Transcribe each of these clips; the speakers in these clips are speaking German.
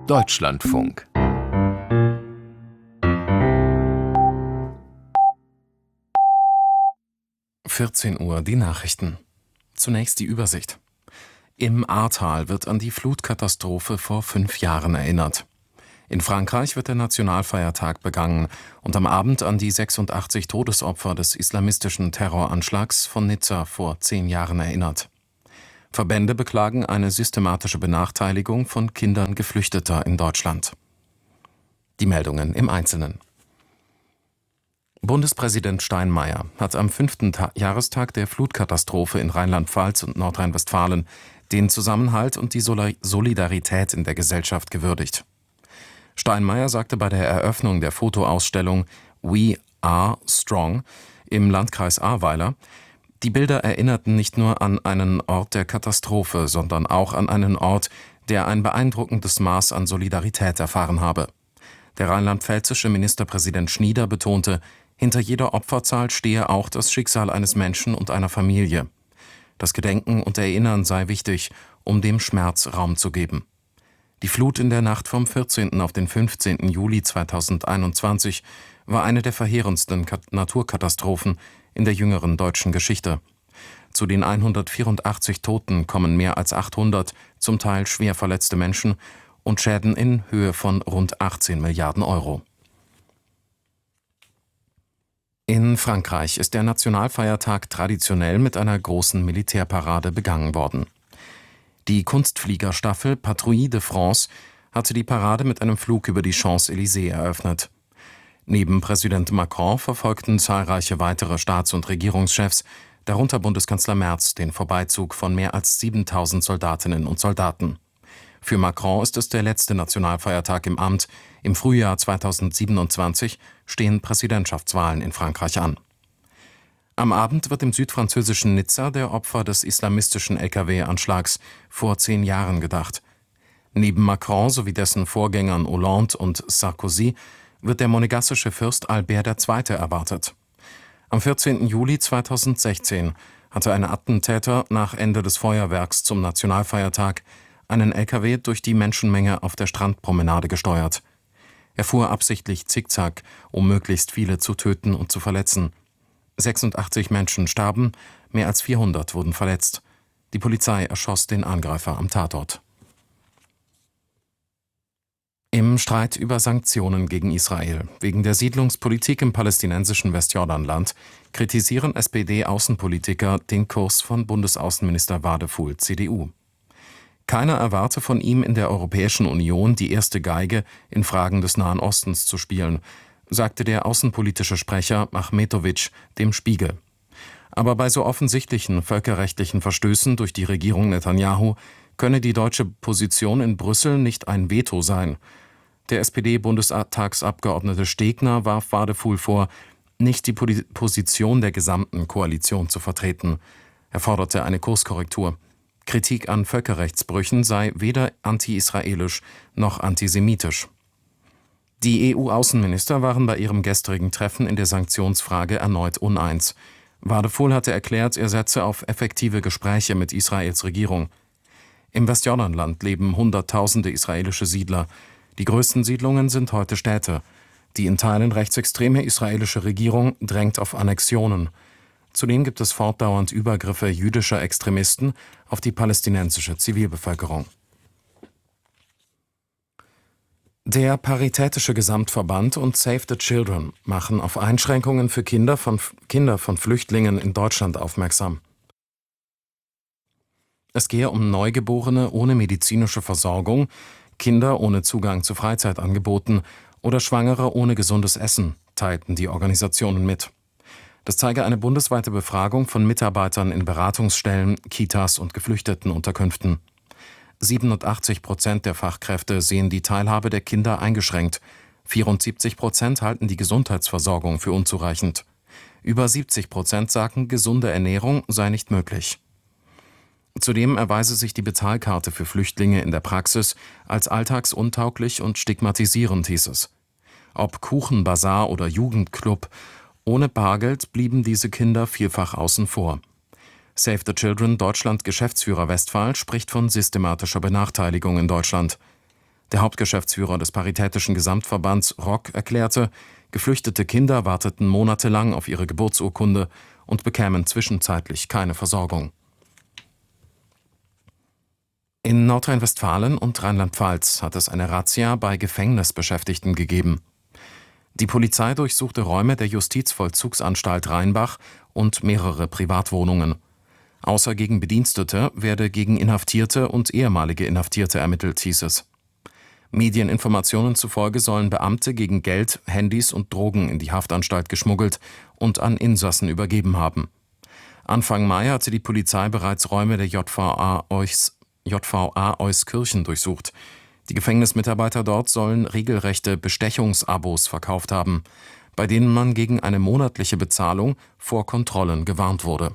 Deutschlandfunk. 14 Uhr, die Nachrichten. Zunächst die Übersicht. Im Ahrtal wird an die Flutkatastrophe vor 5 Jahren erinnert. In Frankreich wird der Nationalfeiertag begangen und am Abend an die 86 Todesopfer des islamistischen Terroranschlags von Nizza vor 10 Jahren erinnert. Verbände beklagen eine systematische Benachteiligung von Kindern Geflüchteter in Deutschland. Die Meldungen im Einzelnen. Bundespräsident Steinmeier hat am 5. Jahrestag der Flutkatastrophe in Rheinland-Pfalz und Nordrhein-Westfalen den Zusammenhalt und die Solidarität in der Gesellschaft gewürdigt. Steinmeier sagte bei der Eröffnung der Fotoausstellung We Are Strong im Landkreis Ahrweiler, die Bilder erinnerten nicht nur an einen Ort der Katastrophe, sondern auch an einen Ort, der ein beeindruckendes Maß an Solidarität erfahren habe. Der rheinland-pfälzische Ministerpräsident Schnieder betonte, hinter jeder Opferzahl stehe auch das Schicksal eines Menschen und einer Familie. Das Gedenken und Erinnern sei wichtig, um dem Schmerz Raum zu geben. Die Flut in der Nacht vom 14. auf den 15. Juli 2021 war eine der verheerendsten Naturkatastrophen in der jüngeren deutschen Geschichte. Zu den 184 Toten kommen mehr als 800, zum Teil schwer verletzte Menschen und Schäden in Höhe von rund 18 Milliarden Euro. In Frankreich ist der Nationalfeiertag traditionell mit einer großen Militärparade begangen worden. Die Kunstfliegerstaffel Patrouille de France hatte die Parade mit einem Flug über die Champs-Élysées eröffnet. Neben Präsident Macron verfolgten zahlreiche weitere Staats- und Regierungschefs, darunter Bundeskanzler Merz, den Vorbeizug von mehr als 7.000 Soldatinnen und Soldaten. Für Macron ist es der letzte Nationalfeiertag im Amt. Im Frühjahr 2027 stehen Präsidentschaftswahlen in Frankreich an. Am Abend wird im südfranzösischen Nizza der Opfer des islamistischen Lkw-Anschlags vor 10 Jahren gedacht. Neben Macron sowie dessen Vorgängern Hollande und Sarkozy wird der monegassische Fürst Albert II. Erwartet. Am 14. Juli 2016 hatte ein Attentäter nach Ende des Feuerwerks zum Nationalfeiertag einen Lkw durch die Menschenmenge auf der Strandpromenade gesteuert. Er fuhr absichtlich zickzack, um möglichst viele zu töten und zu verletzen. 86 Menschen starben, mehr als 400 wurden verletzt. Die Polizei erschoss den Angreifer am Tatort. Im Streit über Sanktionen gegen Israel wegen der Siedlungspolitik im palästinensischen Westjordanland kritisieren SPD-Außenpolitiker den Kurs von Bundesaußenminister Wadefuhl, CDU. Keiner erwarte von ihm, in der Europäischen Union die erste Geige in Fragen des Nahen Ostens zu spielen, sagte der außenpolitische Sprecher Achmetovic dem Spiegel. Aber bei so offensichtlichen völkerrechtlichen Verstößen durch die Regierung Netanyahu könne die deutsche Position in Brüssel nicht ein Veto sein. Der SPD-Bundestagsabgeordnete Stegner warf Wadefuhl vor, nicht die Position der gesamten Koalition zu vertreten. Er forderte eine Kurskorrektur. Kritik an Völkerrechtsbrüchen sei weder anti-israelisch noch antisemitisch. Die EU-Außenminister waren bei ihrem gestrigen Treffen in der Sanktionsfrage erneut uneins. Wadefuhl hatte erklärt, er setze auf effektive Gespräche mit Israels Regierung. Im Westjordanland leben Hunderttausende israelische Siedler. Die größten Siedlungen sind heute Städte. Die in Teilen rechtsextreme israelische Regierung drängt auf Annexionen. Zudem gibt es fortdauernd Übergriffe jüdischer Extremisten auf die palästinensische Zivilbevölkerung. Der Paritätische Gesamtverband und Save the Children machen auf Einschränkungen für Kinder von Flüchtlingen in Deutschland aufmerksam. Es gehe um Neugeborene ohne medizinische Versorgung, Kinder ohne Zugang zu Freizeitangeboten oder Schwangere ohne gesundes Essen, teilten die Organisationen mit. Das zeige eine bundesweite Befragung von Mitarbeitern in Beratungsstellen, Kitas und Geflüchtetenunterkünften. 87% der Fachkräfte sehen die Teilhabe der Kinder eingeschränkt. 74% halten die Gesundheitsversorgung für unzureichend. Über 70% sagen, gesunde Ernährung sei nicht möglich. Zudem erweise sich die Bezahlkarte für Flüchtlinge in der Praxis als alltagsuntauglich und stigmatisierend, hieß es. Ob Kuchenbazar oder Jugendclub, ohne Bargeld blieben diese Kinder vielfach außen vor. Save the Children Deutschland Geschäftsführer Westphal spricht von systematischer Benachteiligung in Deutschland. Der Hauptgeschäftsführer des Paritätischen Gesamtverbands ROC erklärte, geflüchtete Kinder warteten monatelang auf ihre Geburtsurkunde und bekämen zwischenzeitlich keine Versorgung. In Nordrhein-Westfalen und Rheinland-Pfalz hat es eine Razzia bei Gefängnisbeschäftigten gegeben. Die Polizei durchsuchte Räume der Justizvollzugsanstalt Rheinbach und mehrere Privatwohnungen. Außer gegen Bedienstete werde gegen Inhaftierte und ehemalige Inhaftierte ermittelt, hieß es. Medieninformationen zufolge sollen Beamte gegen Geld, Handys und Drogen in die Haftanstalt geschmuggelt und an Insassen übergeben haben. Anfang Mai hatte die Polizei bereits Räume der JVA Euskirchen durchsucht. Die Gefängnismitarbeiter dort sollen regelrechte Bestechungsabos verkauft haben, bei denen man gegen eine monatliche Bezahlung vor Kontrollen gewarnt wurde.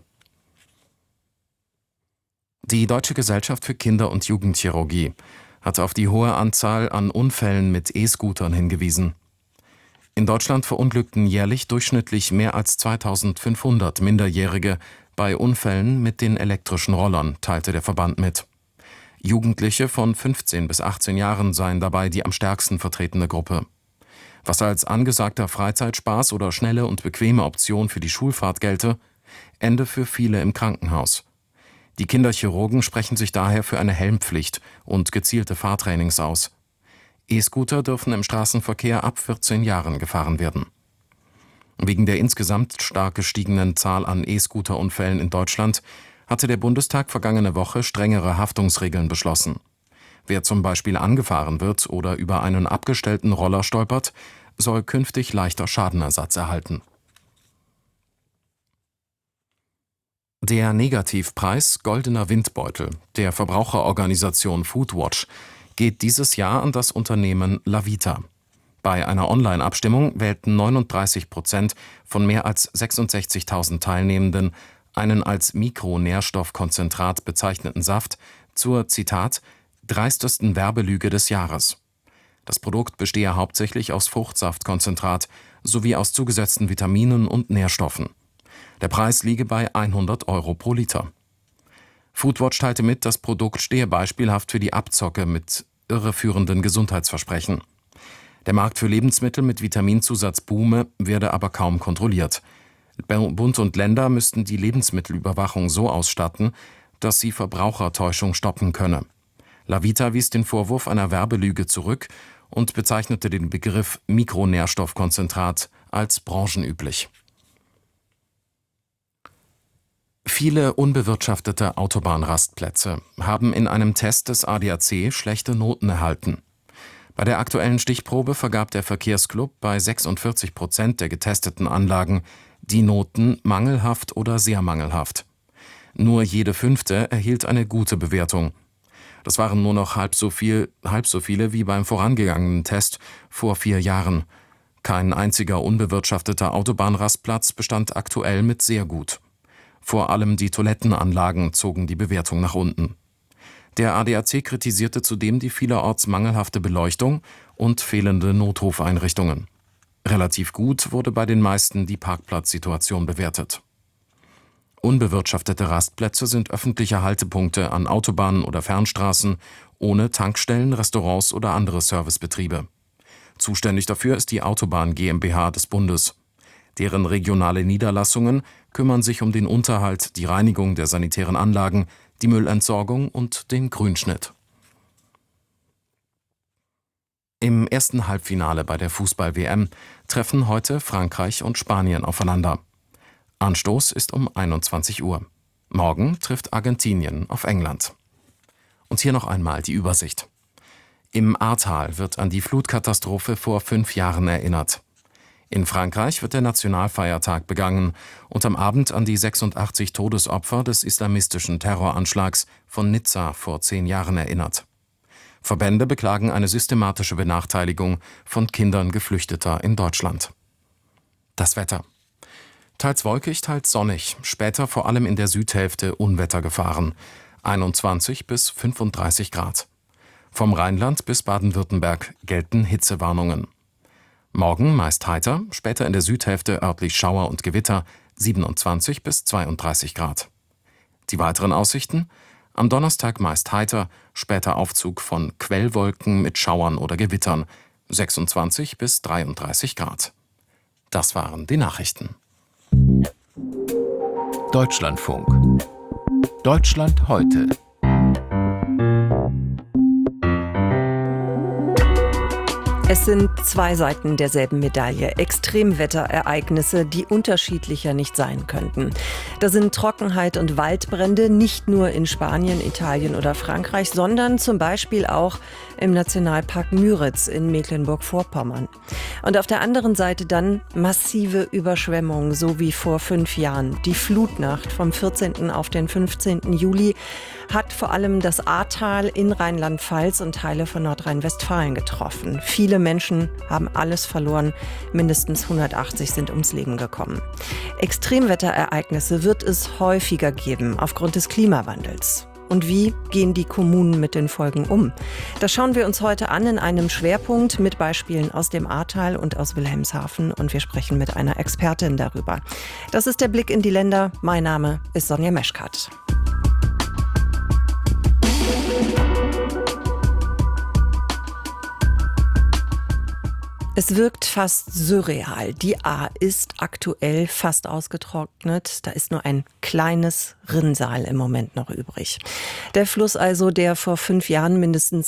Die Deutsche Gesellschaft für Kinder- und Jugendchirurgie hat auf die hohe Anzahl an Unfällen mit E-Scootern hingewiesen. In Deutschland verunglückten jährlich durchschnittlich mehr als 2500 Minderjährige bei Unfällen mit den elektrischen Rollern, teilte der Verband mit. Jugendliche von 15 bis 18 Jahren seien dabei die am stärksten vertretene Gruppe. Was als angesagter Freizeitspaß oder schnelle und bequeme Option für die Schulfahrt gelte, ende für viele im Krankenhaus. Die Kinderchirurgen sprechen sich daher für eine Helmpflicht und gezielte Fahrtrainings aus. E-Scooter dürfen im Straßenverkehr ab 14 Jahren gefahren werden. Wegen der insgesamt stark gestiegenen Zahl an E-Scooter-Unfällen in Deutschland hatte der Bundestag vergangene Woche strengere Haftungsregeln beschlossen. Wer zum Beispiel angefahren wird oder über einen abgestellten Roller stolpert, soll künftig leichter Schadenersatz erhalten. Der Negativpreis Goldener Windbeutel der Verbraucherorganisation Foodwatch geht dieses Jahr an das Unternehmen Lavita. Bei einer Online-Abstimmung wählten 39% von mehr als 66.000 Teilnehmenden einen als Mikronährstoffkonzentrat bezeichneten Saft zur, Zitat, dreistesten Werbelüge des Jahres. Das Produkt bestehe hauptsächlich aus Fruchtsaftkonzentrat sowie aus zugesetzten Vitaminen und Nährstoffen. Der Preis liege bei 100 € pro Liter. Foodwatch teilte mit, das Produkt stehe beispielhaft für die Abzocke mit irreführenden Gesundheitsversprechen. Der Markt für Lebensmittel mit Vitaminzusatz boome, werde aber kaum kontrolliert. Bund und Länder müssten die Lebensmittelüberwachung so ausstatten, dass sie Verbrauchertäuschung stoppen könne. Lavita wies den Vorwurf einer Werbelüge zurück und bezeichnete den Begriff Mikronährstoffkonzentrat als branchenüblich. Viele unbewirtschaftete Autobahnrastplätze haben in einem Test des ADAC schlechte Noten erhalten. Bei der aktuellen Stichprobe vergab der Verkehrsclub bei 46% der getesteten Anlagen die Noten mangelhaft oder sehr mangelhaft. Nur jede 5. erhielt eine gute Bewertung. Das waren nur noch halb so viele wie beim vorangegangenen Test vor 4 Jahren. Kein einziger unbewirtschafteter Autobahnrastplatz bestand aktuell mit sehr gut. Vor allem die Toilettenanlagen zogen die Bewertung nach unten. Der ADAC kritisierte zudem die vielerorts mangelhafte Beleuchtung und fehlende Notrufeinrichtungen. Relativ gut wurde bei den meisten die Parkplatzsituation bewertet. Unbewirtschaftete Rastplätze sind öffentliche Haltepunkte an Autobahnen oder Fernstraßen ohne Tankstellen, Restaurants oder andere Servicebetriebe. Zuständig dafür ist die Autobahn GmbH des Bundes. Deren regionale Niederlassungen kümmern sich um den Unterhalt, die Reinigung der sanitären Anlagen, die Müllentsorgung und den Grünschnitt. Im ersten Halbfinale bei der Fußball-WM treffen heute Frankreich und Spanien aufeinander. Anstoß ist um 21 Uhr. Morgen trifft Argentinien auf England. Und hier noch einmal die Übersicht. Im Ahrtal wird an die Flutkatastrophe vor 5 Jahren erinnert. In Frankreich wird der Nationalfeiertag begangen und am Abend an die 86 Todesopfer des islamistischen Terroranschlags von Nizza vor 10 Jahren erinnert. Verbände beklagen eine systematische Benachteiligung von Kindern Geflüchteter in Deutschland. Das Wetter. Teils wolkig, teils sonnig, später vor allem in der Südhälfte Unwettergefahren, 21 bis 35 Grad. Vom Rheinland bis Baden-Württemberg gelten Hitzewarnungen. Morgen meist heiter, später in der Südhälfte örtlich Schauer und Gewitter, 27 bis 32 Grad. Die weiteren Aussichten: Am Donnerstag meist heiter, später Aufzug von Quellwolken mit Schauern oder Gewittern, 26 bis 33 Grad. Das waren die Nachrichten. Deutschlandfunk. Deutschland heute. Es sind zwei Seiten derselben Medaille. Extremwetterereignisse, die unterschiedlicher nicht sein könnten. Da sind Trockenheit und Waldbrände nicht nur in Spanien, Italien oder Frankreich, sondern zum Beispiel auch im Nationalpark Müritz in Mecklenburg-Vorpommern. Und auf der anderen Seite dann massive Überschwemmungen, so wie vor 5 Jahren. Die Flutnacht vom 14. auf den 15. Juli hat vor allem das Ahrtal in Rheinland-Pfalz und Teile von Nordrhein-Westfalen getroffen. Viele Menschen haben alles verloren, mindestens 180 sind ums Leben gekommen. Extremwetterereignisse wird es häufiger geben aufgrund des Klimawandels. Und wie gehen die Kommunen mit den Folgen um? Das schauen wir uns heute an in einem Schwerpunkt mit Beispielen aus dem Ahrtal und aus Wilhelmshaven. Und wir sprechen mit einer Expertin darüber. Das ist der Blick in die Länder. Mein Name ist Sonja Meschkat. Es wirkt fast surreal. Die Ahr ist aktuell fast ausgetrocknet. Da ist nur ein kleines Rinnsal im Moment noch übrig. Der Fluss also, der vor 5 Jahren mindestens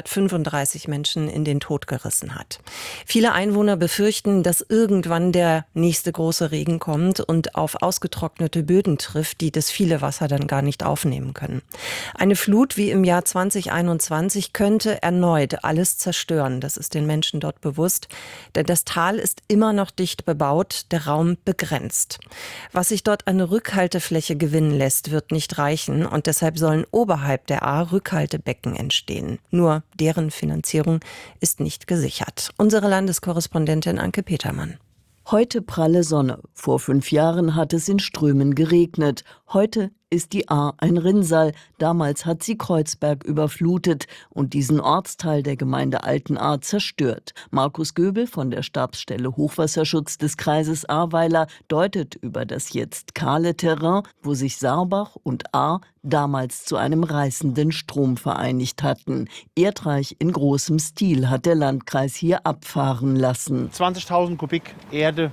135 Menschen in den Tod gerissen hat. Viele Einwohner befürchten, dass irgendwann der nächste große Regen kommt und auf ausgetrocknete Böden trifft, die das viele Wasser dann gar nicht aufnehmen können. Eine Flut wie im Jahr 2021 könnte erneut alles zerstören. Das ist den Menschen dort bewusst. Denn das Tal ist immer noch dicht bebaut, der Raum begrenzt. Was sich dort an Rückhaltefläche gewinnen lässt, wird nicht reichen und deshalb sollen oberhalb der Ahr Rückhaltebecken entstehen. Nur deren Finanzierung ist nicht gesichert. Unsere Landeskorrespondentin Anke Petermann. Heute pralle Sonne. Vor 5 Jahren hat es in Strömen geregnet. Heute ist die Ahr ein Rinnsal. Damals hat sie Kreuzberg überflutet und diesen Ortsteil der Gemeinde Altenahr zerstört. Markus Göbel von der Stabsstelle Hochwasserschutz des Kreises Ahrweiler deutet über das jetzt kahle Terrain, wo sich Sarbach und Ahr damals zu einem reißenden Strom vereinigt hatten. Erdreich in großem Stil hat der Landkreis hier abfahren lassen. 20.000 Kubik Erde,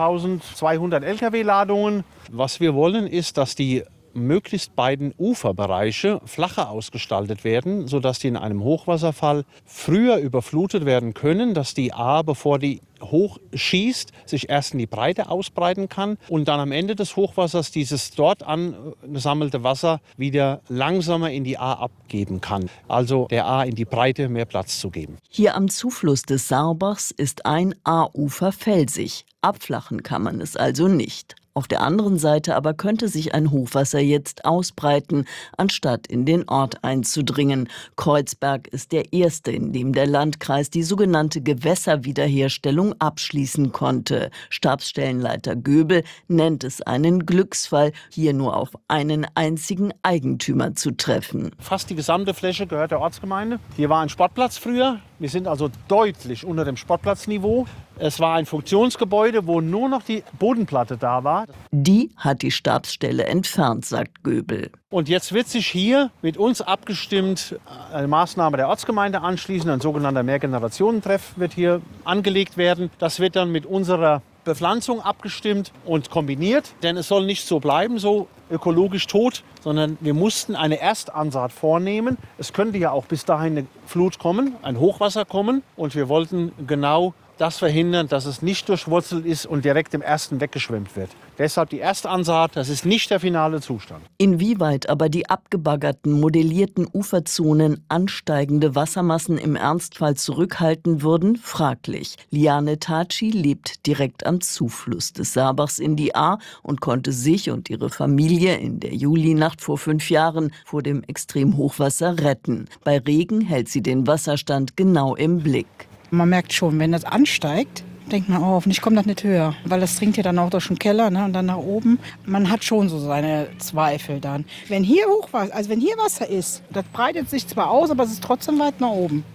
2.200 Lkw-Ladungen. Was wir wollen, ist, dass die möglichst beiden Uferbereiche flacher ausgestaltet werden, sodass die in einem Hochwasserfall früher überflutet werden können, dass die Ahr, bevor die hochschießt, sich erst in die Breite ausbreiten kann und dann am Ende des Hochwassers dieses dort angesammelte Wasser wieder langsamer in die Ahr abgeben kann. Also der Ahr in die Breite mehr Platz zu geben. Hier am Zufluss des Sarbachs ist ein Ahrufer felsig. Abflachen kann man es also nicht. Auf der anderen Seite aber könnte sich ein Hochwasser jetzt ausbreiten, anstatt in den Ort einzudringen. Kreuzberg ist der erste, in dem der Landkreis die sogenannte Gewässerwiederherstellung abschließen konnte. Stabsstellenleiter Göbel nennt es einen Glücksfall, hier nur auf einen einzigen Eigentümer zu treffen. Fast die gesamte Fläche gehört der Ortsgemeinde. Hier war ein Sportplatz früher. Wir sind also deutlich unter dem Sportplatzniveau. Es war ein Funktionsgebäude, wo nur noch die Bodenplatte da war. Die hat die Stabsstelle entfernt, sagt Göbel. Und jetzt wird sich hier mit uns abgestimmt eine Maßnahme der Ortsgemeinde anschließen. Ein sogenannter Mehrgenerationentreff wird hier angelegt werden. Das wird dann mit unserer Bepflanzung abgestimmt und kombiniert. Denn es soll nicht so bleiben, so ökologisch tot, sondern wir mussten eine Erstansaat vornehmen. Es könnte ja auch bis dahin eine Flut kommen, ein Hochwasser kommen. Und wir wollten genau das verhindern, dass es nicht durchwurzelt ist und direkt im ersten weggeschwemmt wird. Deshalb die Erstansaat, das ist nicht der finale Zustand. Inwieweit aber die abgebaggerten, modellierten Uferzonen ansteigende Wassermassen im Ernstfall zurückhalten würden, fraglich. Liane Taci lebt direkt am Zufluss des Sarbachs in die Ahr und konnte sich und ihre Familie in der Julinacht vor 5 Jahren vor dem Extremhochwasser retten. Bei Regen hält sie den Wasserstand genau im Blick. Man merkt schon, wenn das ansteigt, denkt man, oh, hoffentlich kommt das nicht höher. Weil das dringt ja dann auch durch den Keller, ne, und dann nach oben. Man hat schon so seine Zweifel dann. Wenn hier Hochwasser, also wenn hier Wasser ist, das breitet sich zwar aus, aber es ist trotzdem weit nach oben.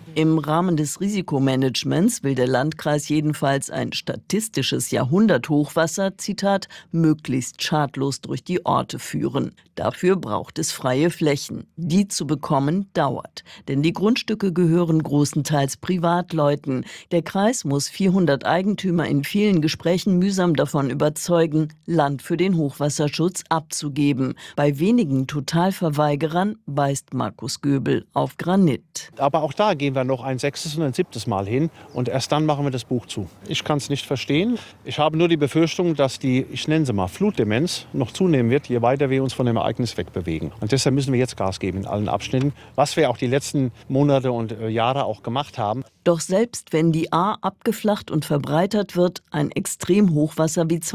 Im Rahmen des Risikomanagements will der Landkreis jedenfalls ein statistisches Jahrhunderthochwasser, Zitat, möglichst schadlos durch die Orte führen. Dafür braucht es freie Flächen. Die zu bekommen dauert, denn die Grundstücke gehören großenteils Privatleuten. Der Kreis muss 400 Eigentümer in vielen Gesprächen mühsam davon überzeugen, Land für den Hochwasserschutz abzugeben. Bei wenigen Totalverweigerern beißt Markus Göbel auf Granit. Aber auch da gehen wir noch ein 6. und ein 7. Mal hin und erst dann machen wir das Buch zu. Ich kann es nicht verstehen. Ich habe nur die Befürchtung, dass die, ich nenne sie mal, Flutdemenz noch zunehmen wird, je weiter wir uns von dem Ereignis wegbewegen. Und deshalb müssen wir jetzt Gas geben in allen Abschnitten, was wir auch die letzten Monate und Jahre auch gemacht haben. Doch selbst wenn die Ahr abgeflacht und verbreitert wird, ein Extremhochwasser wie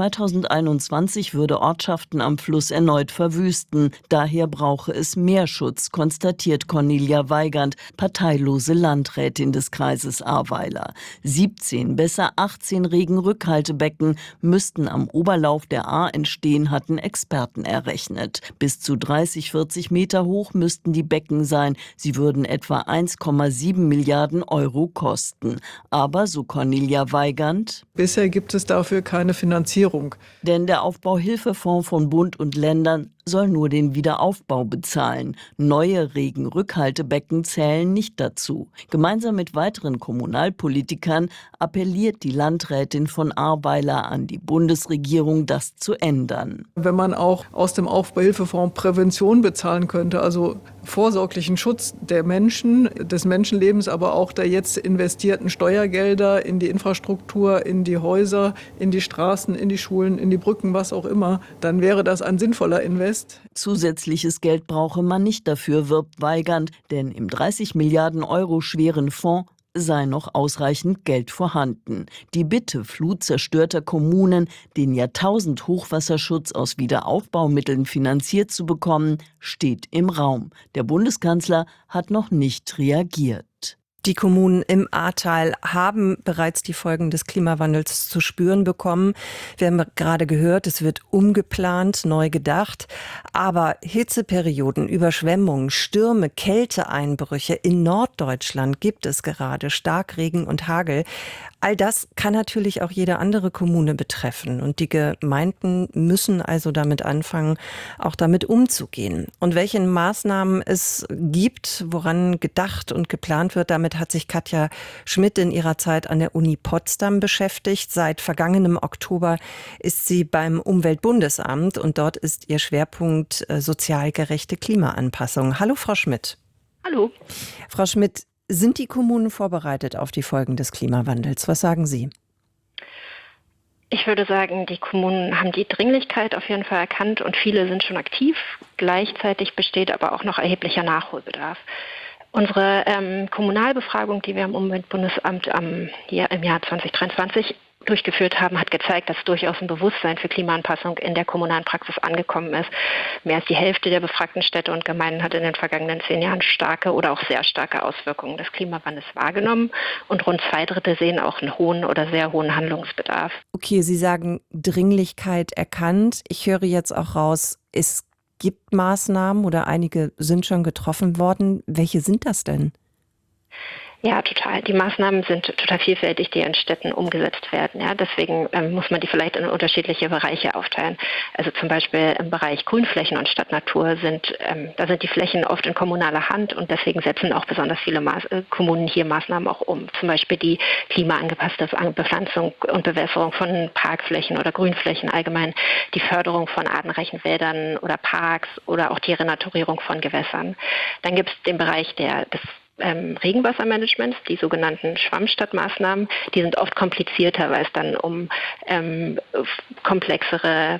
2021 würde Ortschaften am Fluss erneut verwüsten. Daher brauche es mehr Schutz, konstatiert Cornelia Weigand, parteilose Landrätin des Kreises Ahrweiler. 17, besser 18 Regenrückhaltebecken müssten am Oberlauf der Ahr entstehen, hatten Experten errechnet. Bis zu 30-40 Meter hoch müssten die Becken sein. Sie würden etwa 1,7 Milliarden Euro kosten. Aber, so Cornelia Weigand, bisher gibt es dafür keine Finanzierung. Denn der Aufbauhilfefonds von Bund und Ländern soll nur den Wiederaufbau bezahlen. Neue Regenrückhaltebecken zählen nicht dazu. Gemeinsam mit weiteren Kommunalpolitikern appelliert die Landrätin von Ahrweiler an die Bundesregierung, das zu ändern. Wenn man auch aus dem Aufbauhilfefonds Prävention bezahlen könnte, also vorsorglichen Schutz der Menschen, des Menschenlebens, aber auch der jetzt investierten Steuergelder in die Infrastruktur, in die Häuser, in die Straßen, in die Schulen, in die Brücken, was auch immer, dann wäre das ein sinnvoller Invest. Zusätzliches Geld brauche man nicht dafür, wirbt Weigand, denn im 30 Milliarden Euro schweren Fonds sei noch ausreichend Geld vorhanden. Die Bitte flutzerstörter Kommunen, den Jahrtausend-Hochwasserschutz aus Wiederaufbaumitteln finanziert zu bekommen, steht im Raum. Der Bundeskanzler hat noch nicht reagiert. Die Kommunen im Ahrtal haben bereits die Folgen des Klimawandels zu spüren bekommen. Wir haben gerade gehört, es wird umgeplant, neu gedacht. Aber Hitzeperioden, Überschwemmungen, Stürme, Kälteeinbrüche in Norddeutschland gibt es gerade, Starkregen und Hagel. All das kann natürlich auch jede andere Kommune betreffen. Und die Gemeinden müssen also damit anfangen, auch damit umzugehen. Und welche Maßnahmen es gibt, woran gedacht und geplant wird, damit hat sich Katja Schmidt in ihrer Zeit an der Uni Potsdam beschäftigt. Seit vergangenem Oktober ist sie beim Umweltbundesamt und dort ist ihr Schwerpunkt sozial gerechte Klimaanpassung. Hallo, Frau Schmidt. Hallo. Frau Schmidt, sind die Kommunen vorbereitet auf die Folgen des Klimawandels? Was sagen Sie? Ich würde sagen, die Kommunen haben die Dringlichkeit auf jeden Fall erkannt und viele sind schon aktiv. Gleichzeitig besteht aber auch noch erheblicher Nachholbedarf. Unsere Kommunalbefragung, die wir am Umweltbundesamt im Jahr 2023 durchgeführt haben, hat gezeigt, dass durchaus ein Bewusstsein für Klimaanpassung in der kommunalen Praxis angekommen ist. Mehr als die Hälfte der befragten Städte und Gemeinden hat in den vergangenen 10 Jahren starke oder auch sehr starke Auswirkungen des Klimawandels wahrgenommen und rund 2/3 sehen auch einen hohen oder sehr hohen Handlungsbedarf. Okay, Sie sagen Dringlichkeit erkannt. Ich höre jetzt auch raus, es gibt Maßnahmen oder einige sind schon getroffen worden. Welche sind das denn? Ja, total. Die Maßnahmen sind total vielfältig, die in Städten umgesetzt werden. Ja, deswegen muss man die vielleicht in unterschiedliche Bereiche aufteilen. Also zum Beispiel im Bereich Grünflächen und Stadtnatur sind die Flächen oft in kommunaler Hand und deswegen setzen auch besonders viele Kommunen hier Maßnahmen auch um. Zum Beispiel die klimaangepasste Bepflanzung und Bewässerung von Parkflächen oder Grünflächen allgemein, die Förderung von artenreichen Wäldern oder Parks oder auch die Renaturierung von Gewässern. Dann gibt es den Bereich des Regenwassermanagements, die sogenannten Schwammstadtmaßnahmen, die sind oft komplizierter, weil es dann um komplexere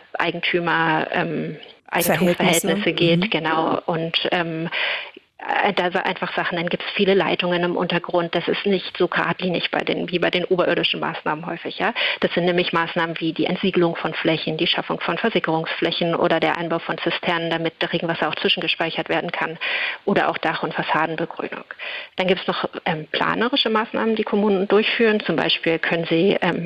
Eigentumsverhältnisse geht, genau. Und da einfach Sachen, dann gibt es viele Leitungen im Untergrund. Das ist nicht so geradlinig wie bei den oberirdischen Maßnahmen häufig. Ja? Das sind nämlich Maßnahmen wie die Entsiegelung von Flächen, die Schaffung von Versickerungsflächen oder der Einbau von Zisternen, damit Regenwasser auch zwischengespeichert werden kann oder auch Dach- und Fassadenbegrünung. Dann gibt es noch planerische Maßnahmen, die Kommunen durchführen. Zum Beispiel können sie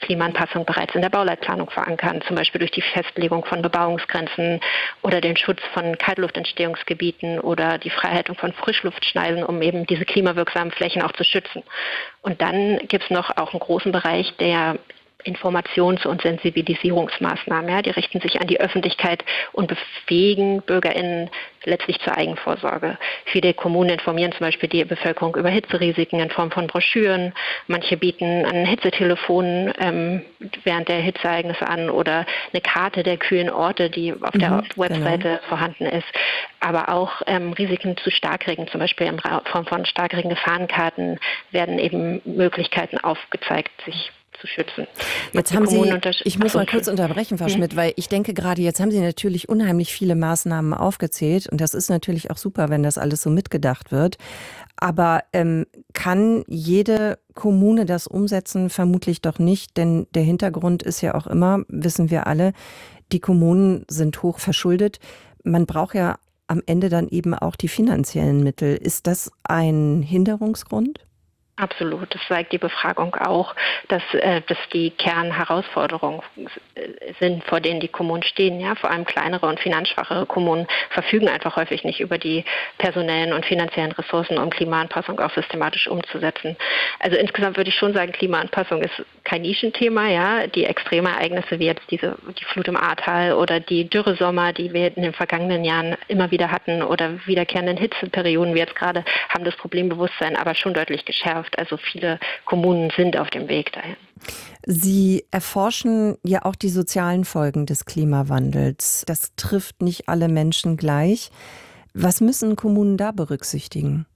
Klimaanpassung bereits in der Bauleitplanung verankern, zum Beispiel durch die Festlegung von Bebauungsgrenzen oder den Schutz von Kaltluftentstehungsgebieten oder die Freihaltung von Frischluftschneisen, um eben diese klimawirksamen Flächen auch zu schützen. Und dann gibt es noch auch einen großen Bereich der Informations- und Sensibilisierungsmaßnahmen. Ja, die richten sich an die Öffentlichkeit und befähigen BürgerInnen letztlich zur Eigenvorsorge. Viele Kommunen informieren zum Beispiel die Bevölkerung über Hitzerisiken in Form von Broschüren. Manche bieten ein Hitzetelefon während der Hitzeereignisse an oder eine Karte der kühlen Orte, die auf der Webseite vorhanden ist. Aber auch Risiken zu Starkregen, zum Beispiel in Form von Starkregen-Gefahrenkarten, werden eben Möglichkeiten aufgezeigt, sich zu schützen. Jetzt haben Sie, ich muss mal kurz unterbrechen, Frau Schmidt, weil ich denke gerade, jetzt haben Sie natürlich unheimlich viele Maßnahmen aufgezählt und das ist natürlich auch super, wenn das alles so mitgedacht wird. Aber kann jede Kommune das umsetzen? Vermutlich doch nicht, denn der Hintergrund ist ja auch immer, wissen wir alle, die Kommunen sind hoch verschuldet. Man braucht ja am Ende dann eben auch die finanziellen Mittel. Ist das ein Hinderungsgrund? Absolut. Das zeigt die Befragung auch, dass das die Kernherausforderungen sind, vor denen die Kommunen stehen. Ja, vor allem kleinere und finanzschwachere Kommunen verfügen einfach häufig nicht über die personellen und finanziellen Ressourcen, um Klimaanpassung auch systematisch umzusetzen. Also insgesamt würde ich schon sagen, Klimaanpassung ist kein Nischenthema. Ja, die Extremereignisse wie jetzt die Flut im Ahrtal oder die Dürresommer, die wir in den vergangenen Jahren immer wieder hatten oder wiederkehrenden Hitzeperioden wie jetzt gerade, haben das Problembewusstsein aber schon deutlich geschärft. Also viele Kommunen sind auf dem Weg dahin. Sie erforschen ja auch die sozialen Folgen des Klimawandels. Das trifft nicht alle Menschen gleich. Was müssen Kommunen da berücksichtigen?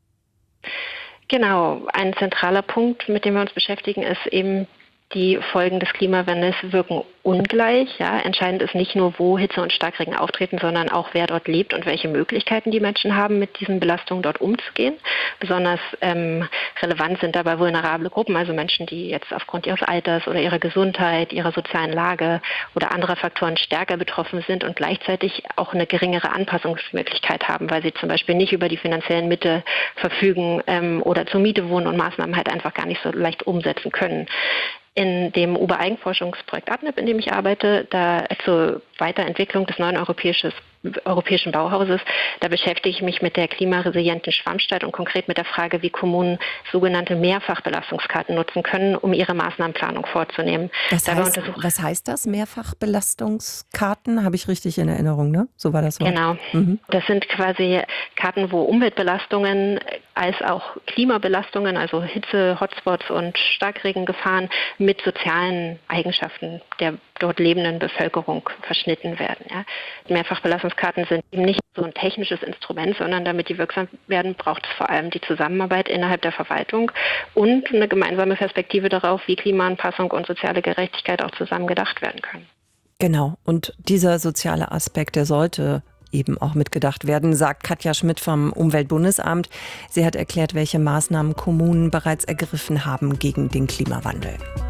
Genau, ein zentraler Punkt, mit dem wir uns beschäftigen, ist eben, die Folgen des Klimawandels wirken ungleich. Ja. Entscheidend ist nicht nur, wo Hitze und Starkregen auftreten, sondern auch, wer dort lebt und welche Möglichkeiten die Menschen haben, mit diesen Belastungen dort umzugehen. Besonders relevant sind dabei vulnerable Gruppen, also Menschen, die jetzt aufgrund ihres Alters oder ihrer Gesundheit, ihrer sozialen Lage oder anderer Faktoren stärker betroffen sind und gleichzeitig auch eine geringere Anpassungsmöglichkeit haben, weil sie zum Beispiel nicht über die finanziellen Mittel verfügen oder zur Miete wohnen und Maßnahmen halt einfach gar nicht so leicht umsetzen können. In dem Uber-Eigenforschungsprojekt ADNIP, in dem ich arbeite, da zur Weiterentwicklung des neuen europäischen Bauhauses, da beschäftige ich mich mit der klimaresilienten Schwammstadt und konkret mit der Frage, wie Kommunen sogenannte Mehrfachbelastungskarten nutzen können, um ihre Maßnahmenplanung vorzunehmen. Was heißt das? Mehrfachbelastungskarten? Habe ich richtig in Erinnerung, ne? So war das Wort. Genau. Das sind quasi Karten, wo Umweltbelastungen als auch Klimabelastungen, also Hitze, Hotspots und Starkregengefahren mit sozialen Eigenschaften der dort lebenden Bevölkerung verschnitten werden. Ja. Mehrfachbelastungskarten sind eben nicht so ein technisches Instrument, sondern damit die wirksam werden, braucht es vor allem die Zusammenarbeit innerhalb der Verwaltung und eine gemeinsame Perspektive darauf, wie Klimaanpassung und soziale Gerechtigkeit auch zusammen gedacht werden können. Genau, und dieser soziale Aspekt, der sollte eben auch mitgedacht werden, sagt Katja Schmidt vom Umweltbundesamt. Sie hat erklärt, welche Maßnahmen Kommunen bereits ergriffen haben gegen den Klimawandel.